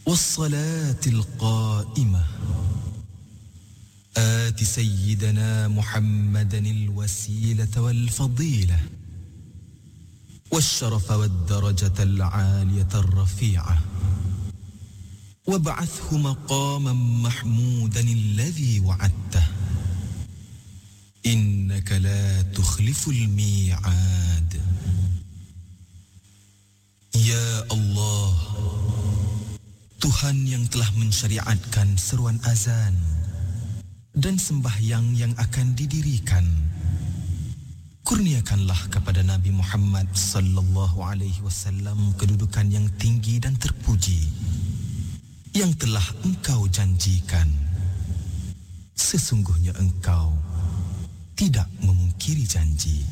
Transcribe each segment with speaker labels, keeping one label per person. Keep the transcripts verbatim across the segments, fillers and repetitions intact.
Speaker 1: والصلاة القائمة آت سيدنا محمدا الوسيلة والفضيلة والشرف والدرجة العالية الرفيعة وابعثه مقاما محمودا الذي وعدته إنك لا تخلف الميعاد. Ya Allah, Tuhan yang telah mensyariatkan seruan azan dan sembahyang yang akan didirikan, kurniakanlah kepada Nabi Muhammad sallallahu alaihi wasallam kedudukan yang tinggi dan terpuji yang telah Engkau janjikan. Sesungguhnya Engkau tidak memungkiri janji.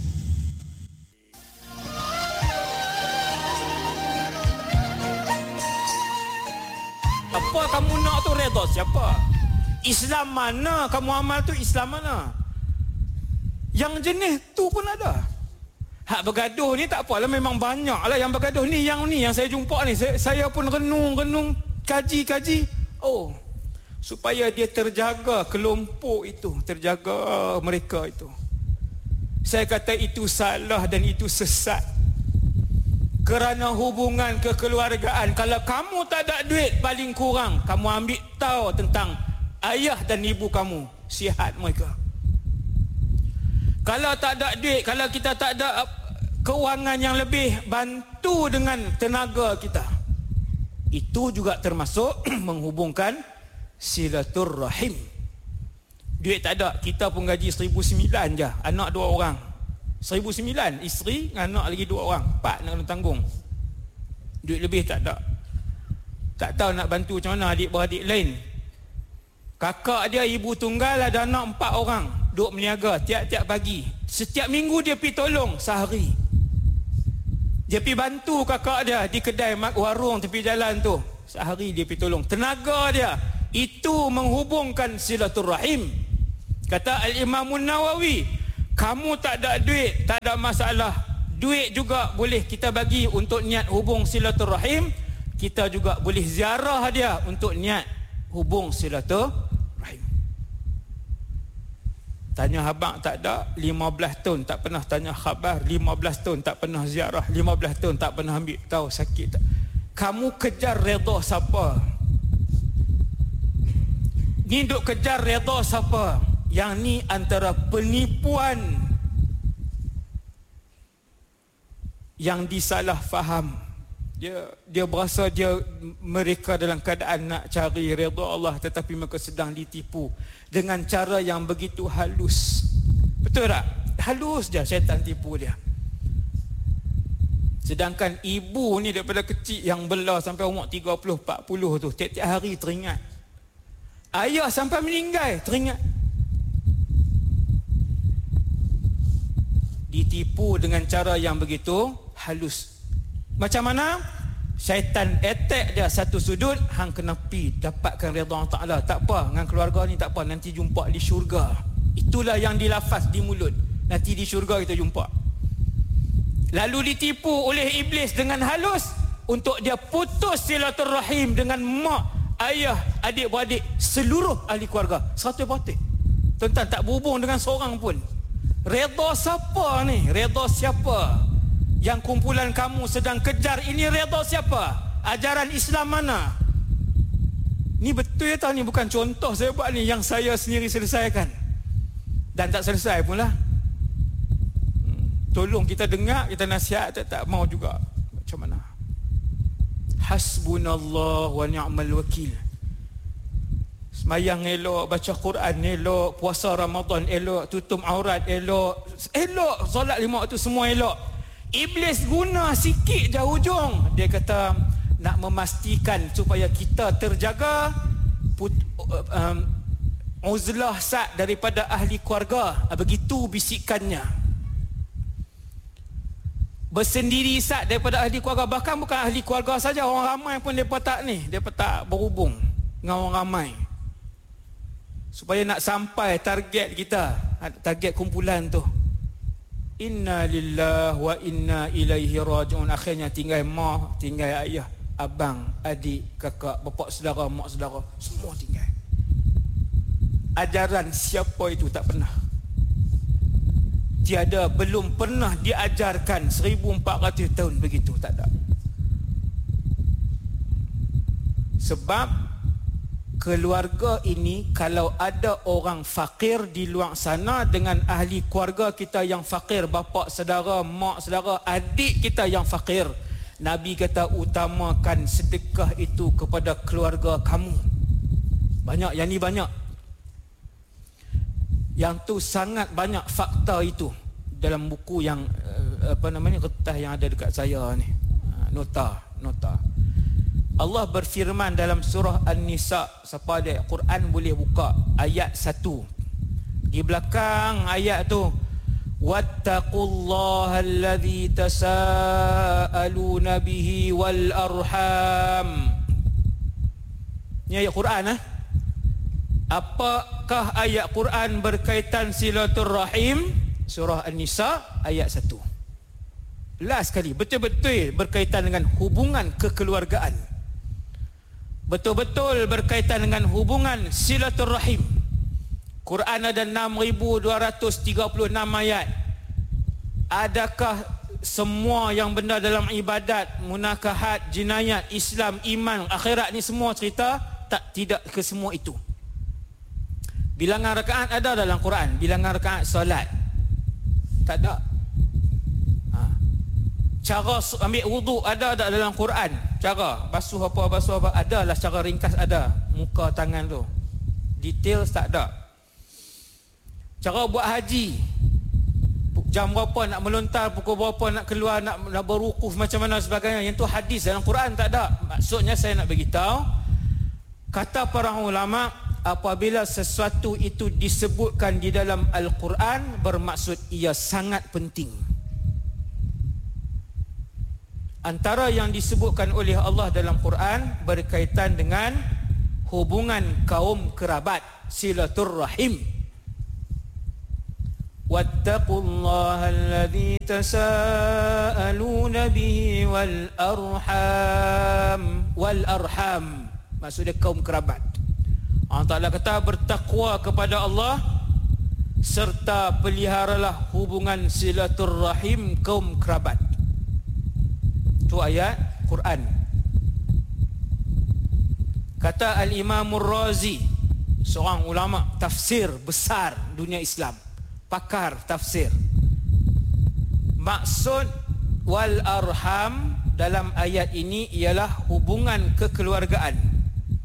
Speaker 2: Apa kamu nak tu redha siapa? Islam mana kamu amal tu, Islam mana? Yang jenis tu pun ada. Hak bergaduh ni tak apalah, memang banyak lah yang bergaduh ni. Yang ni yang saya jumpa ni, saya, saya pun renung-renung, kaji-kaji. Oh, supaya dia terjaga kelompok itu, terjaga mereka itu. Saya kata itu salah dan itu sesat. Kerana hubungan kekeluargaan, kalau kamu tak ada duit, paling kurang kamu ambil tahu tentang ayah dan ibu kamu, sihat mereka. Kalau tak ada duit, kalau kita tak ada keuangan yang lebih, bantu dengan tenaga kita. Itu juga termasuk menghubungkan silaturrahim. Duit tak ada, kita pun gaji seribu sembilan je, anak dua orang. Seribu sembilan, isteri, anak lagi dua orang, empat nak kena tanggung. Duit lebih tak ada. Tak tahu nak bantu macam mana adik-beradik lain. Kakak dia ibu tunggal, ada anak empat orang, duduk meniaga tiap-tiap pagi. Setiap minggu dia pergi tolong sehari. Dia pergi bantu kakak dia di kedai warung tepi jalan tu. Sehari dia pergi tolong. Tenaga dia itu menghubungkan silaturrahim. Kata Al-Imam Nawawi, kamu tak ada duit, tak ada masalah. Duit juga boleh kita bagi untuk niat hubung silaturrahim. Kita juga boleh ziarah dia untuk niat hubung silaturrahim. Tanya abang tak ada, lima belas tahun tak pernah tanya khabar, lima belas tahun tak pernah ziarah, lima belas tahun tak pernah ambil tahu sakit tak. Kamu kejar redha siapa? Ni duk kejar redha siapa? Yang ni antara penipuan yang disalah faham. Dia dia berasa dia mereka dalam keadaan nak cari redha Allah, tetapi mereka sedang ditipu dengan cara yang begitu halus. Betul tak? Halus je syaitan tipu dia. Sedangkan ibu ni daripada kecil yang bela sampai umur tiga puluh empat puluh tu, tiap-tiap hari teringat. Ayah sampai meninggal teringat. Ditipu dengan cara yang begitu halus. Macam mana? Syaitan attack dia satu sudut, hang kena pi dapatkan redha Allah Taala. Tak apa, dengan keluarga ni tak apa, nanti jumpa di syurga. Itulah yang dilafaz di mulut. Nanti di syurga kita jumpa. Lalu ditipu oleh iblis dengan halus untuk dia putus silaturrahim dengan mak, ayah, adik-beradik, seluruh ahli keluarga, seratus peratus. Tuan-tuan tak berhubung dengan seorang pun. Redha siapa ni? Redha siapa? Yang kumpulan kamu sedang kejar ini redha siapa? Ajaran Islam mana? Ni betul ya tahu, ni bukan contoh saya buat ni, yang saya sendiri selesaikan. Dan tak selesai pun lah. Tolong kita dengar, kita nasihat, tak, tak mau juga. Macam mana? Hasbunallah wa ni'mal wakil. Semayang elok, baca Quran elok, puasa Ramadan elok, tutup aurat elok, elok, solat lima waktu semua elok. Iblis guna sikit je hujung. Dia kata nak memastikan supaya kita terjaga put, um, uzlah sat daripada ahli keluarga. Begitu bisikannya. Bersendiri sat daripada ahli keluarga. Bahkan bukan ahli keluarga saja, orang ramai pun mereka tak ni, mereka tak berhubung dengan orang ramai. Supaya nak sampai target kita, target kumpulan tu. Inna lillahi wa inna ilaihi raji'un. Akhirnya tinggal mak, tinggal ayah. abang, adik, kakak, bapa saudara, mak saudara, semua tinggal. Ajaran siapa itu tak pernah. Tiada, belum pernah diajarkan seribu empat ratus tahun begitu, tak ada. Sebab keluarga ini, kalau ada orang fakir di luar sana dengan ahli keluarga kita yang fakir, bapa saudara, mak saudara, adik kita yang fakir, Nabi kata utamakan sedekah itu kepada keluarga kamu. Banyak, yang ni banyak. Yang tu sangat banyak fakta itu dalam buku yang apa namanya, kertas yang ada dekat saya ni, nota, nota. Allah berfirman dalam surah An-Nisa, siapa ada Quran boleh buka ayat satu. Di belakang ayat tu, wattaqullaha alladzi tasaaluna bihi wal arham. Ni ayat Quran ah. Apakah ayat Quran berkaitan silaturrahim? Surah An-Nisa ayat satu. Last sekali, betul-betul berkaitan dengan hubungan kekeluargaan. Betul-betul berkaitan dengan hubungan silaturrahim. Quran ada enam ribu dua ratus tiga puluh enam ayat. Adakah semua yang benda dalam ibadat, munakahat, jinayat, Islam, iman, akhirat ni semua cerita? Tak, tidak ke semua itu. Bilangan rakaat ada dalam Quran, bilangan rakaat solat tak ada. Ha. Cara ambil wuduk ada tak dalam Quran? Cara basuh apa, basuh apa, ada lah secara ringkas ada. Muka, tangan tu. Details tak ada. Cara buat haji, jam berapa nak melontar, pukul berapa nak keluar, nak, nak berwukuf macam mana sebagainya, yang tu hadis dalam Quran tak ada. Maksudnya saya nak beritahu, kata para ulama, apabila sesuatu itu disebutkan di dalam Al-Quran, bermaksud ia sangat penting. Antara yang disebutkan oleh Allah dalam Quran berkaitan dengan hubungan kaum kerabat, silaturrahim. Wattaqullaha alladzi tasaaluna bihi wal arham. Wal arham maksudnya kaum kerabat. Allah Ta'ala kata bertakwa kepada Allah serta peliharalah hubungan silaturrahim kaum kerabat. Itu ayat Quran. Kata Al-Imam Ar-Razi, seorang ulama tafsir besar dunia Islam, pakar tafsir, maksud wal arham dalam ayat ini ialah hubungan kekeluargaan.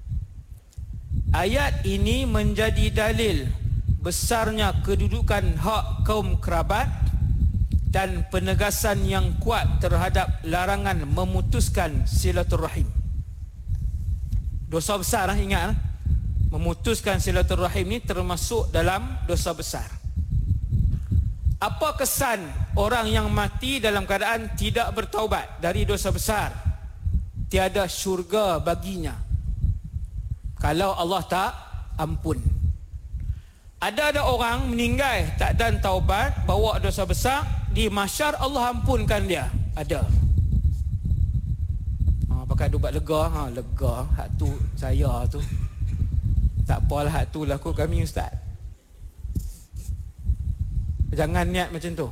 Speaker 2: Ayat ini menjadi dalil besarnya kedudukan hak kaum kerabat dan penegasan yang kuat terhadap larangan memutuskan silaturrahim. Dosa besar, ingat, memutuskan silaturrahim ini termasuk dalam dosa besar. Apa kesan orang yang mati dalam keadaan tidak bertaubat dari dosa besar? Tiada syurga baginya kalau Allah tak ampun. Ada ada orang meninggal tak dan taubat, bawa dosa besar, di mahsyar Allah ampunkan dia. Ada. Ha, pakai dubat lega, ha, lega, hak tu saya tu. Tak apalah, hak tu laku kami ustaz. Jangan niat macam tu.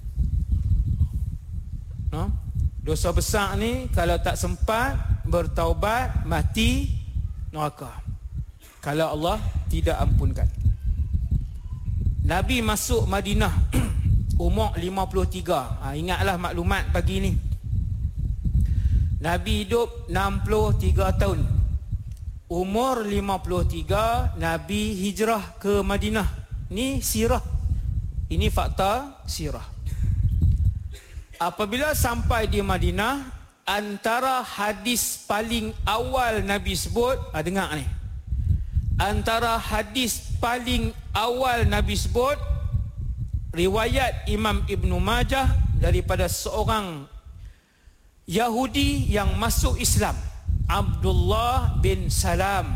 Speaker 2: Ha? Dosa besar ni kalau tak sempat bertaubat, mati neraka kalau Allah tidak ampunkan. Nabi masuk Madinah umur lima puluh tiga. Ha, ingatlah maklumat pagi ni. Nabi hidup enam puluh tiga tahun. Umur lima puluh tiga Nabi hijrah ke Madinah. Ni sirah. Ini fakta sirah. Apabila sampai di Madinah, antara hadis paling awal Nabi sebut, ha, dengar ni. Antara hadis paling awal Nabi sebut, riwayat Imam Ibn Majah daripada seorang Yahudi yang masuk Islam, Abdullah bin Salam.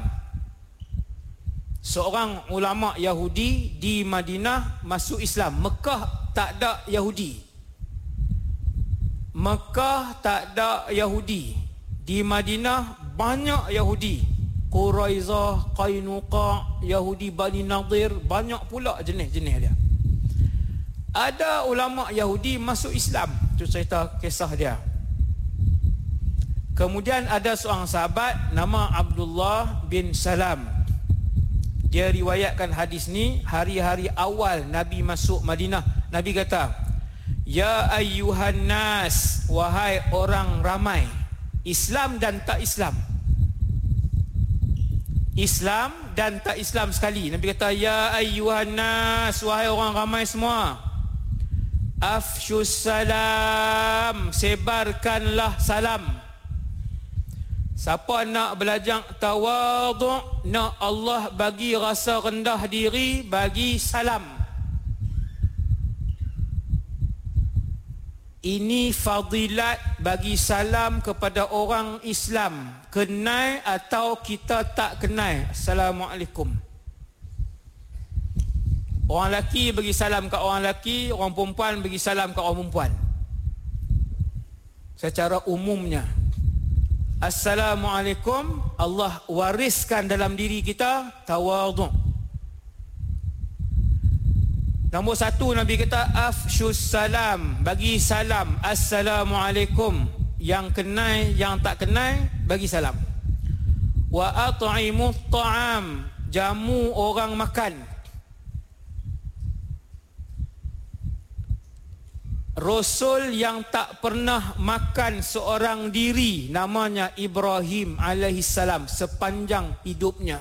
Speaker 2: Seorang ulama Yahudi di Madinah masuk Islam. Mekah tak ada Yahudi. Mekah tak ada Yahudi. Di Madinah banyak Yahudi, Quraizah, Qainuqa, Yahudi Bani Nadir, banyak pula jenis-jenis dia. Ada ulama Yahudi masuk Islam, itu cerita kisah dia. Kemudian ada seorang sahabat nama Abdullah bin Salam. Dia riwayatkan hadis ni hari-hari awal Nabi masuk Madinah. Nabi kata, "Ya ayyuhan nas, wahai orang ramai, Islam dan tak Islam." Islam dan tak Islam sekali. Nabi kata, "Ya ayyuhan nas, wahai orang ramai semua, afshus salam, sebarkanlah salam." Siapa nak belajar tawaduk, nak Allah bagi rasa rendah diri, bagi salam. Ini fadilat bagi salam kepada orang Islam, kenal atau kita tak kenal. Assalamualaikum. Orang lelaki bagi salam kat orang lelaki, orang perempuan bagi salam kat orang perempuan. Secara umumnya, Assalamualaikum, Allah wariskan dalam diri kita tawaduk. Nombor satu, Nabi kata afshus salam, bagi salam. Assalamualaikum. Yang kenal, yang tak kenal, bagi salam. Wa at'imut ta'am, jamu orang makan. Rasul yang tak pernah makan seorang diri namanya Ibrahim alaihissalam sepanjang hidupnya.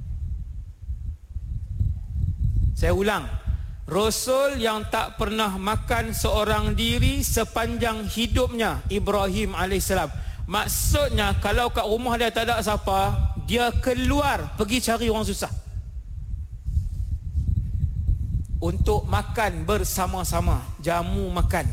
Speaker 2: Saya ulang, Rasul yang tak pernah makan seorang diri sepanjang hidupnya Ibrahim alaihissalam. Maksudnya kalau kat rumah dia tak ada siapa, dia keluar pergi cari orang susah untuk makan bersama-sama, jamu makan.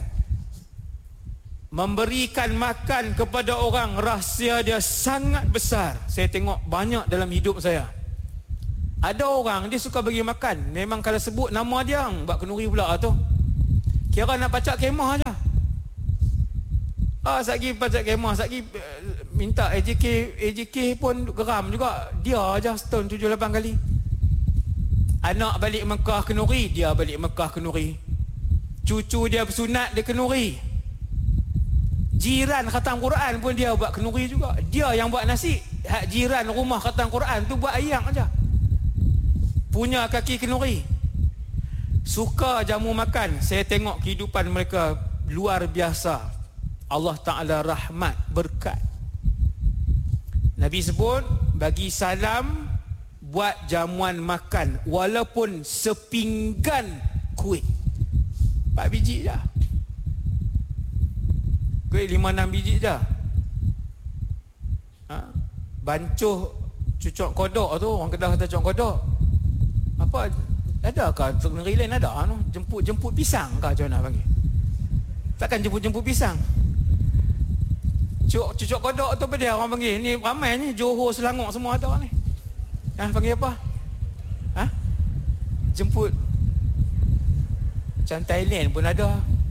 Speaker 2: Memberikan makan kepada orang, rahsia dia sangat besar. Saya tengok banyak dalam hidup saya. Ada orang dia suka bagi makan, memang kalau sebut nama dia, buat kenduri pula tu. Kira nak pacak kemah aja. Ah, satgi pacak kemah, satgi minta A J K, A J K pun geram juga. Dia aja setahun tujuh lapan kali. Anak balik Mekah kenuri, dia balik Mekah kenuri. Cucu dia bersunat, dia kenuri. Jiran khatam Quran pun dia buat kenuri juga. Dia yang buat nasi. Hak jiran rumah khatam Quran tu buat ayam aja. Punya kaki kenuri. Suka jamu makan. Saya tengok kehidupan mereka luar biasa. Allah Ta'ala rahmat, berkat. Nabi sebut, bagi salam, buat jamuan makan, walaupun sepinggan kuih, empat biji je, kuih lima enam biji je. Ha? Bancuh cucuk kodok tu, orang Kedah kata cucuk kodok. Apa adakah negeri lain ada no? jemput jemput pisang kah, macam mana panggil? Takkan jemput jemput pisang. Cucuk cucuk kodok tu apa dia orang panggil? Ni ramai ni, Johor, Selangor semua ada ni. Ha, panggil apa? Ha? Jemput. Macam Thailand pun ada.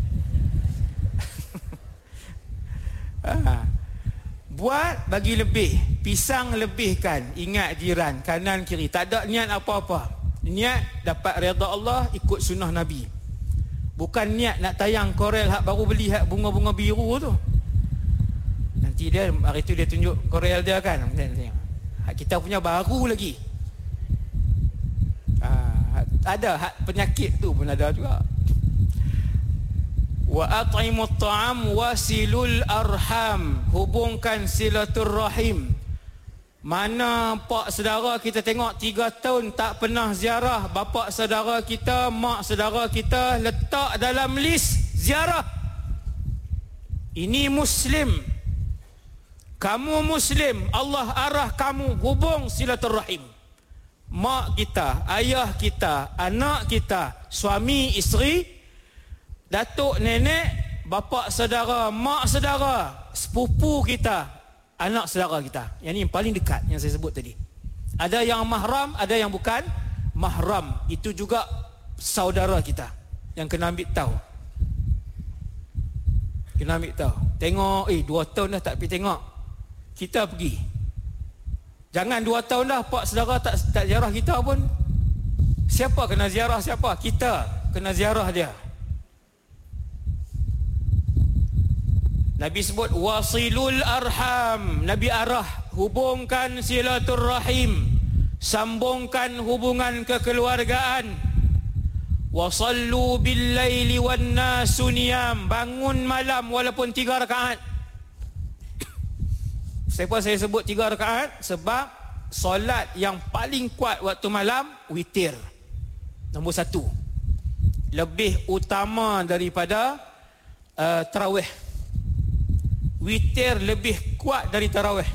Speaker 2: Ha. Buat bagi lebih. Pisang lebihkan. Ingat jiran, kanan kiri. Tak ada niat apa-apa. Niat dapat redha Allah, ikut sunnah Nabi. Bukan niat nak tayang korel hak baru beli, hak bunga-bunga biru tu. Nanti dia, hari tu dia tunjuk korel dia kan. Hak kita punya baru lagi. Ha, ada hak penyakit tu pun ada juga. Wa at'imut ta'am wasilul arham, hubungkan silaturrahim. Mana pak saudara kita tengok tiga tahun tak pernah ziarah, bapa saudara kita, mak saudara kita letak dalam list ziarah. Ini Muslim. Kamu Muslim, Allah arah kamu hubung silaturrahim. Mak kita, ayah kita, anak kita, suami, isteri, datuk, nenek, bapa saudara, mak saudara, sepupu kita, anak saudara kita. Yang ini yang paling dekat yang saya sebut tadi. Ada yang mahram, ada yang bukan mahram. Itu juga saudara kita yang kena ambil tahu. Kena ambil tahu. Tengok, eh dua tahun dah tak pergi tengok. kita pergi. Jangan dua tahun dah pak saudara tak tak ziarah kita pun. Siapa kena ziarah siapa? Kita kena ziarah dia. Nabi sebut wasilul arham. Nabi arah hubungkan silaturrahim, sambungkan hubungan kekeluargaan. Wasallu bil laili wan nasu niyam. Bangun malam walaupun tiga rakaat. Kenapa saya sebut tiga rakaat? Sebab solat yang paling kuat waktu malam witir. Nombor satu, lebih utama daripada uh, tarawih. Witir lebih kuat dari tarawih.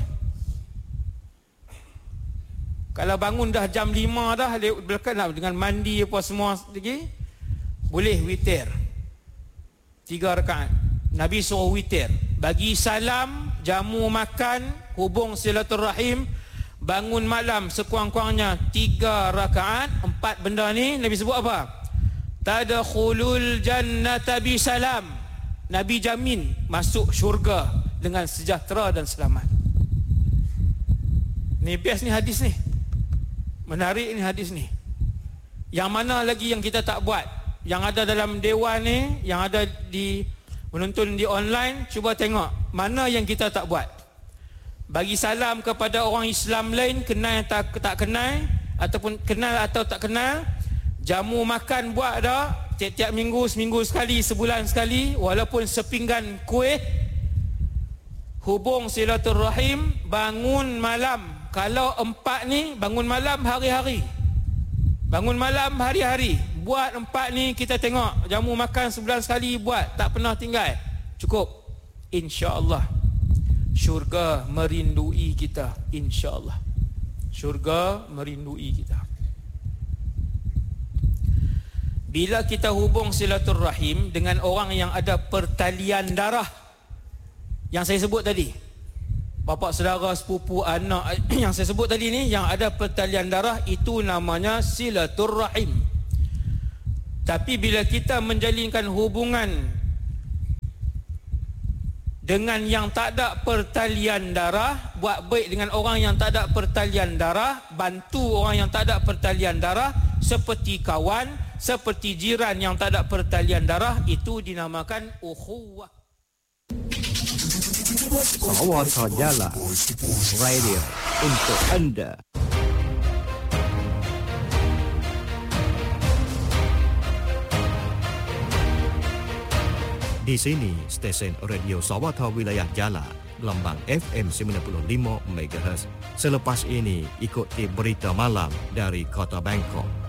Speaker 2: Kalau bangun dah jam lima dah, belakang dengan mandi apa semua lagi, boleh witir tiga rakaat. Nabi suruh witir. Bagi salam, jamu makan, hubung silaturrahim, bangun malam sekurang-kurangnya tiga rakaat. Empat benda ni Nabi sebut apa? Tadkhulul jannata bi salam. Nabi jamin masuk syurga dengan sejahtera dan selamat. Ni best ni hadis ni. Menarik ni hadis ni. Yang mana lagi yang kita tak buat? Yang ada dalam dewan ni, yang ada di menonton di online, cuba tengok mana yang kita tak buat. Bagi salam kepada orang Islam lain, kenal tak tak kenal, ataupun kenal atau tak kenal, jamu makan buat dah, tiap-tiap minggu, seminggu sekali, sebulan sekali, walaupun sepinggan kuih. Hubung silaturrahim, bangun malam. Kalau empat ni, bangun malam hari-hari, bangun malam hari-hari. Buat empat ni, kita tengok jamu makan sebulan sekali buat, tak pernah tinggal. Cukup. InsyaAllah syurga merindui kita. InsyaAllah syurga merindui kita. Bila kita hubung silaturrahim dengan orang yang ada pertalian darah, yang saya sebut tadi, bapa, saudara, sepupu, anak, yang saya sebut tadi ni, yang ada pertalian darah, itu namanya silaturrahim. Tapi bila kita menjalinkan hubungan dengan yang tak ada pertalian darah, buat baik dengan orang yang tak ada pertalian darah, bantu orang yang tak ada pertalian darah, seperti kawan, seperti jiran yang tak ada pertalian darah, itu dinamakan ukhuwah.
Speaker 3: Sawata Jala Radio untuk anda. Di sini stesen radio Sawata Wilayah Jala, gelombang F M sembilan puluh lima megahertz. Selepas ini ikuti berita malam dari Kota Bangkok.